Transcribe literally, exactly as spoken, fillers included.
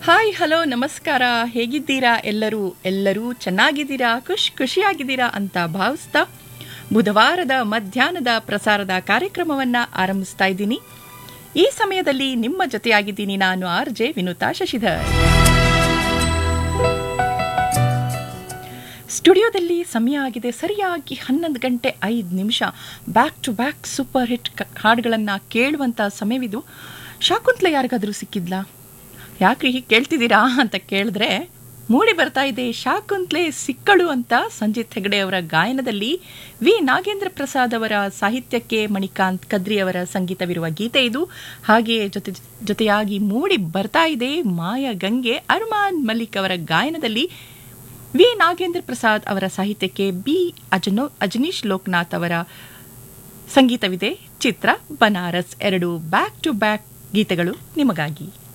Hi hello ನಮಸ್ಕಾರ, ಹೇಗಿದ್ದೀರಾ ಎಲ್ಲರೂ ಎಲ್ಲರೂ ಚೆನ್ನಾಗಿದ್ದೀರಾ, ಖುಷ್ ಖುಷಿಯಾಗಿದ್ದೀರಾ ಅಂತ ಭಾವಿಸ್ತಾ ಬುಧವಾರದ ಮಧ್ಯಾಹ್ನದ ಪ್ರಸಾರದ ಕಾರ್ಯಕ್ರಮವನ್ನು ಆರಂಭಿಸ್ತಾ ಇದ್ದೀನಿ. ಈ ಸಮಯದಲ್ಲಿ ನಿಮ್ಮ ಜೊತೆಯಾಗಿದ್ದೀನಿ ನಾನು ಆರ್ ಜೆ ವಿನುತಾ ಶಶಿಧರ್. ಸ್ಟುಡಿಯೋದಲ್ಲಿ ಸಮಯ ಆಗಿದೆ ಸರಿಯಾಗಿ ಹನ್ನೊಂದು ಗಂಟೆ ಐದು ನಿಮಿಷ. Back to back super hit ಹಾಡುಗಳನ್ನು ಕೇಳುವಂಥ ಸಮಯವಿದು. ಶಾಕುಂತಲೆ ಯಾರಿಗಾದರೂ ಸಿಕ್ಕಿದ್ಲಾ? ಯಾಕ್ರಿ ಹೀಗೆ ಕೇಳ್ತಿದ್ದೀರಾ ಅಂತ ಕೇಳಿದ್ರೆ, ಮೂಡಿ ಬರ್ತಾ ಇದೆ ಶಾಕುಂತಲೆ ಸಿಕ್ಕಳು ಅಂತ ಸಂಜಿತ್ ಹೆಗಡೆ ಅವರ ಗಾಯನದಲ್ಲಿ ವಿ ನಾಗೇಂದ್ರ ಪ್ರಸಾದ್ ಅವರ ಸಾಹಿತ್ಯಕ್ಕೆ ಮಣಿಕಾಂತ್ ಕದ್ರಿ ಅವರ ಸಂಗೀತವಿರುವ ಗೀತೆ ಇದು. ಹಾಗೆಯೇ ಜೊತೆ ಜೊತೆಯಾಗಿ ಮೂಡಿ ಬರ್ತಾ ಇದೆ ಮಾಯ ಗಂಗೆ ಅರ್ಮಾನ್ ಮಲ್ಲಿಕ್ ಅವರ ಗಾಯನದಲ್ಲಿ ವಿ ನಾಗೇಂದ್ರ ಪ್ರಸಾದ್ ಅವರ ಸಾಹಿತ್ಯಕ್ಕೆ ಬಿ ಅಜನೋ ಅಜನೀಶ್ ಲೋಕನಾಥ್ ಅವರ ಸಂಗೀತವಿದೆ. ಚಿತ್ರ ಬನಾರಸ್. ಎರಡು ಬ್ಯಾಕ್ ಟು ಬ್ಯಾಕ್ ಗೀತೆಗಳು ನಿಮಗಾಗಿ.